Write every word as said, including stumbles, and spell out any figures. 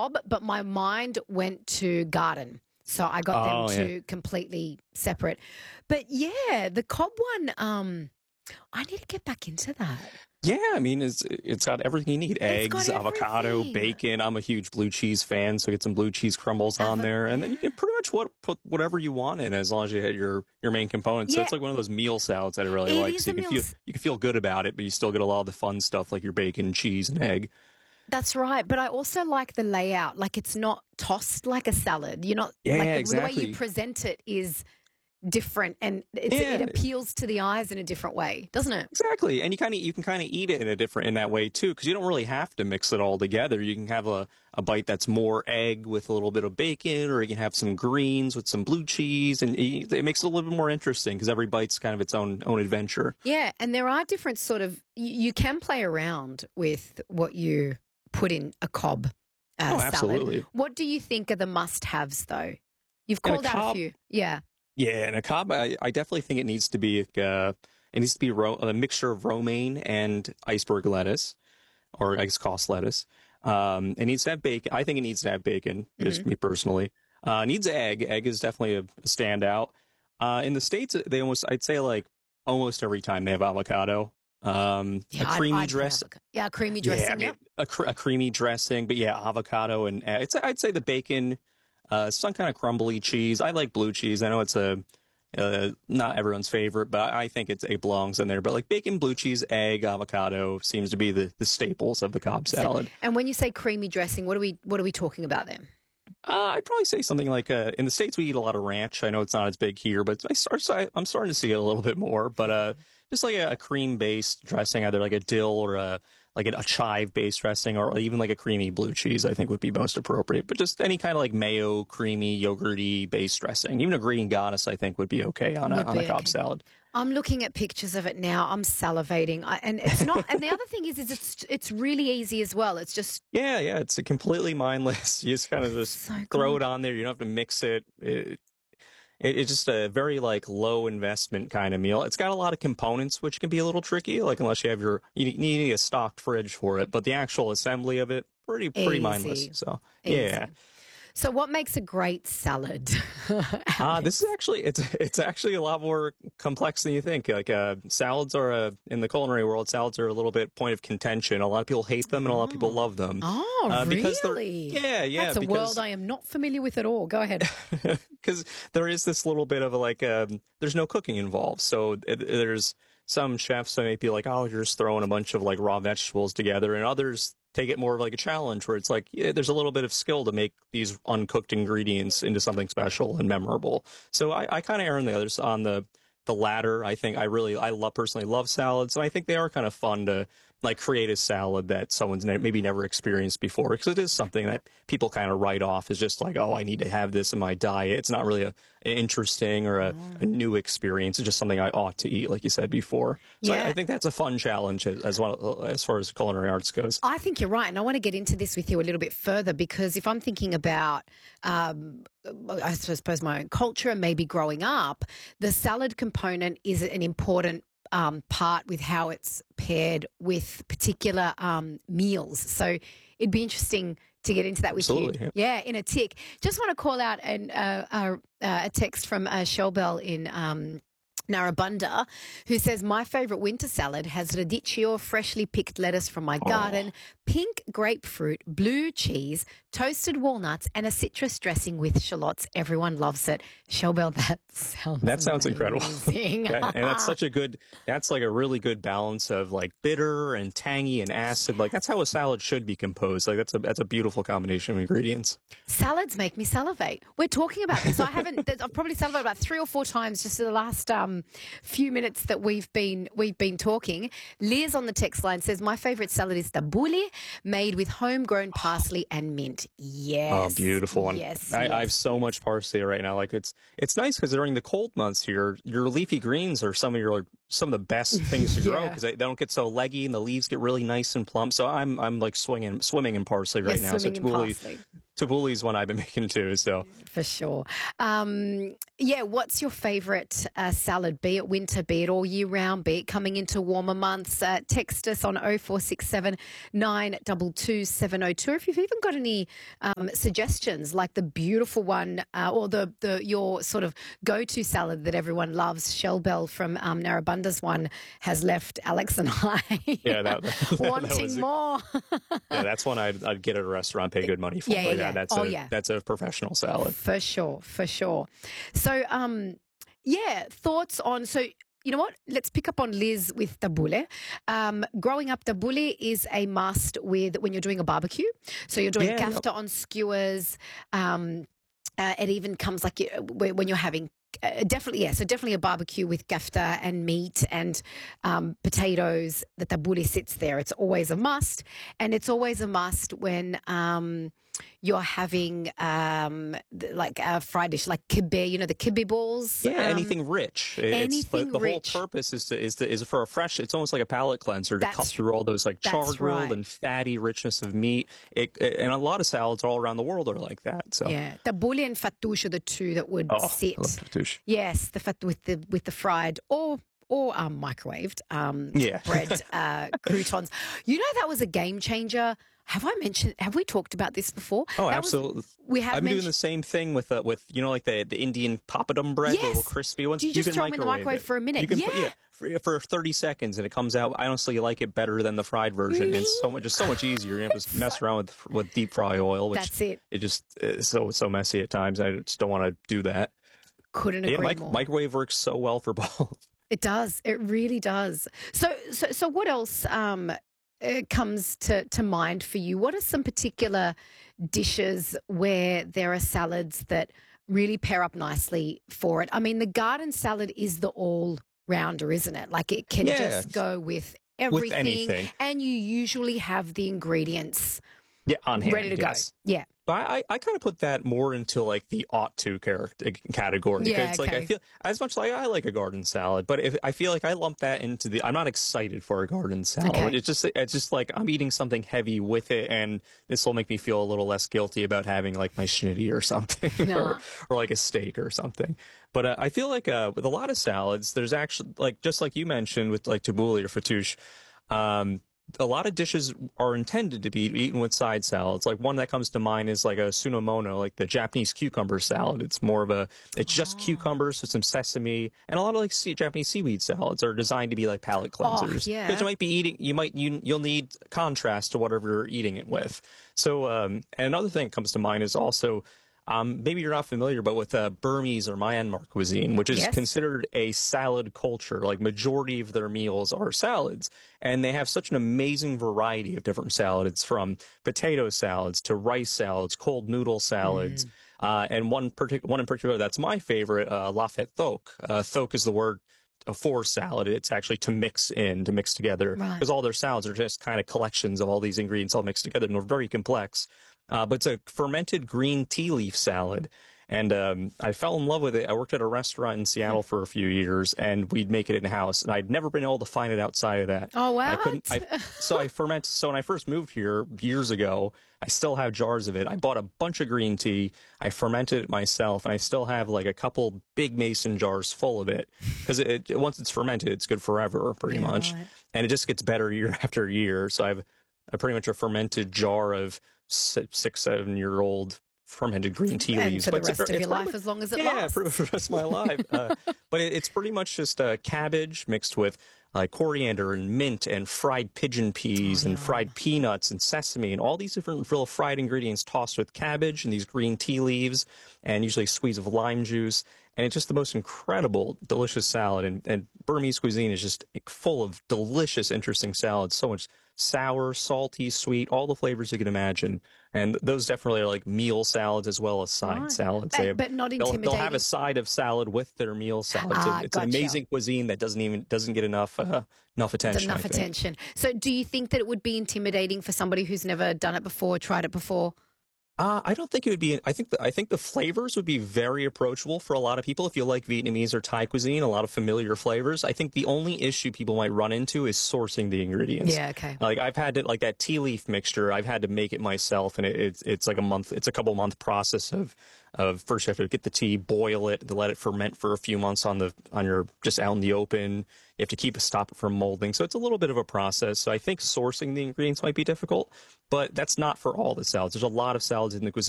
Cobb, but my mind went to garden. So I got Oh, them yeah. two completely separate. But yeah, the Cobb one, um, I need to get back into that. Yeah, I mean, it's it's got everything you need: It's got eggs, avocado, everything. bacon. I'm a huge blue cheese fan, so get some blue cheese crumbles on Avo- there, and then you can pretty much what put whatever you want in, as long as you hit your your main components. So Yeah, it's like one of those meal salads that I really it like. is So a you can meal. feel s- you can feel good about it, but you still get a lot of the fun stuff like your bacon, cheese, and egg. That's right. But I also like the layout. Like it's not tossed like a salad. You're not Yeah, like the, the way you exactly. present it is different and it's, it Yeah, appeals to the eyes in a different way, doesn't it? exactly. And you kind of you can kind of eat it in a different in that way too, because you don't really have to mix it all together. You can have a, a bite that's more egg with a little bit of bacon, or you can have some greens with some blue cheese, and it, it makes it a little bit more interesting because every bite's kind of its own own adventure. Yeah. And there are different sort of, you, you can play around with what you put in a Cobb uh, Oh, salad. absolutely. What do you think are the must haves though? You've And a called out a Cobb, few. Yeah. yeah, and a Cobb, I, I definitely think it needs to be uh, it needs to be ro- a mixture of romaine and iceberg lettuce, or I guess cost lettuce. Um, it needs to have bacon. I think it needs to have bacon, Hmm. just me personally. Uh, it needs egg. Egg is definitely a, a standout. Uh, in the States, they almost, I'd say like almost every time they have avocado. Um, a Yeah. I'd, creamy I'd put dress. avocado. Yeah. Creamy Yeah, I dressing. mean, Yep. a, cr- a creamy dressing, but yeah, avocado and egg. It's, I'd say the bacon, uh, some kind of crumbly cheese. I like blue cheese. I know it's a, uh, not everyone's favorite, but I think it's, it belongs in there. But like bacon, blue cheese, egg, avocado seems to be the, the staples of the Cobb So, salad. and when you say creamy dressing, what are we what are we talking about then? Uh, I'd probably say something like uh, in the States we eat a lot of ranch. I know it's not as big here, but I start, I- I'm starting to see it a little bit more. But uh, just like a, a cream-based dressing, either like a dill or a like a, a chive-based dressing, or even like a creamy blue cheese, I think would be most appropriate. But just any kind of like mayo, creamy, yogurty based dressing, even a green goddess, I think would be okay on a Would on a be Cobb okay. salad. I'm looking at pictures of it now. I'm salivating, I, and it's not. And the other thing is, is it's it's really easy as well. It's just Yeah, yeah, it's a completely mindless. You just kind of just so throw it good. on there. You don't have to mix it. It, It, it's just a very like low investment kind of meal. It's got a lot of components, which can be a little tricky. Like unless you have your, you need, you need a stocked fridge for it. But the actual assembly of it, pretty pretty mindless. Easy, So yeah. easy. So, what makes a great salad, Uh, this is Alex? actually it's it's actually a lot more complex than you think. Like uh, salads are a, in the culinary world, salads are a little bit point of contention. A lot of people hate them, and a lot of people Oh, love them oh, uh, because they're really? yeah yeah That's a world because I am not familiar with at all. Go ahead. because there is this little bit of a, like um, there's no cooking involved, so it, there's some chefs that may be like, oh, you're just throwing a bunch of like raw vegetables together, and others take it more of like a challenge where it's like, yeah, there's a little bit of skill to make these uncooked ingredients into something special and memorable. So I, I kind of err on the others on the the latter. I think I really I love personally love salads, and I think they are kind of fun to like create a salad that someone's ne- maybe never experienced before, because it is something that people kind of write off as just like, oh, I need to have this in my diet. It's not really a, an interesting or a, a new experience. It's just something I ought to eat, like you said before. So I, Yeah, I think that's a fun challenge as, as well as far as culinary arts goes. I think you're right. And I want to get into this with you a little bit further because if I'm thinking about, um, I suppose, my own culture and maybe growing up, the salad component is an important um, part with how it's paired with particular um, meals. So it'd be interesting to get into that with you. Absolutely. Yeah. Yeah, in a tick. Just want to call out an, uh, uh, uh, a text from uh, Shelbel in um, Narrabunda, who says, my favourite winter salad has radicchio, freshly picked lettuce from my garden, Oh, pink grapefruit, blue cheese, toasted walnuts, and a citrus dressing with shallots. Everyone loves it. Shelbel, that sounds that sounds incredible. amazing. That- and that's such a good, that's like a really good balance of like bitter and tangy and acid. Like that's how a salad should be composed. Like that's a, that's a beautiful combination of ingredients. Salads make me salivate. We're talking about this. I haven't. I've probably salivated about three or four times just in the last um, few minutes that we've been we've been talking. Liz on the text line says my favourite salad is tabbouleh, made with homegrown parsley and mint. Oh, Yes, beautiful one. yes, I, I have yes. so much parsley right now. Like it's it's nice because during the cold months here, your leafy greens are some of your some of the best things to grow Yeah, because they, they don't get so leggy and the leaves get really nice and plump. So I'm I'm like swinging swimming in parsley you're right now. So swimming in tabbouleh parsley. tabbouleh is one I've been making too. So For sure. Um, yeah, what's your favourite uh, salad, be it winter, be it all year round, be it coming into warmer months? Uh, text us on oh four six seven, nine two two, seven oh two. If you've even got any um, suggestions, like the beautiful one uh, or the, the your sort of go-to salad that everyone loves, Shell Bell from um, Narrabunda's one has left Alex and I yeah, that, that, wanting that was a, more. yeah, that's one I'd, I'd get at a restaurant, pay good money for. Yeah, yeah, yeah, yeah. that's Oh, a yeah. that's a professional salad. For sure, for sure. So, um, yeah, thoughts on, so you know what? Let's pick up on Liz with tabbouleh. Um, growing up, tabbouleh is a must with when you're doing a barbecue. So you're doing Yeah, kafta on skewers. Um, uh, it even comes like you- when when you're having uh, definitely, yeah. So definitely a barbecue with kafta and meat and um, potatoes. The tabbouleh sits there. It's always a must, and it's always a must when um, you're having um, th- like a fried dish, like kibbeh. You know the kibbeh balls. Yeah, um, anything rich. It's, anything the, the rich. whole purpose is to, is to, is for a fresh. It's almost like a palate cleanser to cut That's- through all those like char that's grilled right. and fatty richness of meat. It, it- and a lot of salads all around the world are like that. So Yeah, tabbouleh and fattoush are the two that would oh, sit. I love fattoush. Yes, the fat with the with the fried or or um, microwaved um, Yeah. bread uh, croutons. You know that was a game changer. Have I mentioned? Have we talked about this before? Oh, That was- absolutely. we have I've been doing mentioned. the same thing with uh, with you know like the the Indian papadum bread, the Yes. little crispy ones. Do you just can throw 'em in the microwave microwave it. for a minute? You can Yeah. put, yeah, for, for thirty seconds, and it comes out. I honestly like it better than the fried version. It's so much, just so much easier. You don't have to mess around with with deep fry oil, which That's it. it just is so so messy at times. I just don't want to do that. Couldn't Yeah, agree mic- more. microwave works so well for both. It does. It really does. So, so, so, what else um, uh, comes to to mind for you? What are some particular dishes where there are salads that really pair up nicely for it? I mean, the garden salad is the all rounder, isn't it? Like it can Yeah. just go with everything, anything. and you usually have the ingredients Yeah, on hand. ready to yes. go. Yeah. But I, I kind of put that more into like the ought to character category. Yeah, It's like I okay. feel as much like I like a garden salad, but if I feel like I lump that into the, I'm not excited for a garden salad. Okay. It's just it's just like I'm eating something heavy with it, and this will make me feel a little less guilty about having like my schnitty or something, No. or or like a steak or something. But uh, I feel like uh, with a lot of salads, there's actually like just like you mentioned with like tabbouleh or fattoush. Um, a lot of dishes are intended to be eaten with side salads. Like one that comes to mind is like a sunomono, like the Japanese cucumber salad. It's more of a, it's just cucumbers with some sesame, and a lot of like sea, Japanese seaweed salads are designed to be like palate cleansers. yeah. Because you might be eating, you might you you'll need contrast to whatever you're eating it with. So, um, and another thing that comes to mind is also. Um, maybe you're not familiar, but with uh, Burmese or Myanmar cuisine, which is Yes. considered a salad culture, like majority of their meals are salads, and they have such an amazing variety of different salads, from potato salads to rice salads, cold noodle salads, uh, and one partic- one in particular that's my favorite, uh, lafet thok. Uh, thok is the word for salad. It's actually to mix in, to mix together, Right. because all their salads are just kind of collections of all these ingredients all mixed together, and they're very complex. Uh, but it's a fermented green tea leaf salad. And um, I fell in love with it. I worked at a restaurant in Seattle for a few years, and we'd make it in house. And I'd never been able to find it outside of that. Oh, I wow. couldn't. I, so I ferment. So when I first moved here years ago, I still have jars of it. I bought a bunch of green tea. I fermented it myself, and I still have like a couple big mason jars full of it, because it, it, once it's fermented, it's good forever, pretty Yeah, much, right. and it just gets better year after year. So I have a pretty much a fermented jar of si- six, seven year old fermented green tea And leaves. for the But it's rest a- of it's your pretty life, much- as long as it yeah, lasts. for, for the rest of my life. Uh, but it, it's pretty much just uh, cabbage mixed with uh, coriander and mint and fried pigeon peas and fried peanuts and sesame and all these different real fried ingredients tossed with cabbage and these green tea leaves and usually a squeeze of lime juice. And it's just the most incredible, delicious salad. And, and Burmese cuisine is just full of delicious, interesting salads. So much sour, salty, sweet, all the flavors you can imagine. And those definitely are like meal salads as well as side Right. salads. But- They have- but not they'll, they'll have intimidating. a side of salad with their meal salad. It's, a- Ah, it's an gotcha. amazing cuisine that doesn't even doesn't get enough uh, enough attention. I Enough think. attention. So, do you think that it would be intimidating for somebody who's never done it before, tried it before? Uh, I don't think it would be. I think the, I think the flavors would be very approachable for a lot of people if you like Vietnamese or Thai cuisine. A lot of familiar flavors. I think the only issue people might run into is sourcing the ingredients. Yeah, okay. Like I've had to like that tea leaf mixture. I've had to make it myself, and it, it's it's like a month. It's a couple month process of of first you have to get the tea, boil it, to let it ferment for a few months on the on your just out in the open. You have to keep it stop it from molding. So it's a little bit of a process. So I think sourcing the ingredients might be difficult, but that's not for all the salads. There's a lot of salads in the cuisine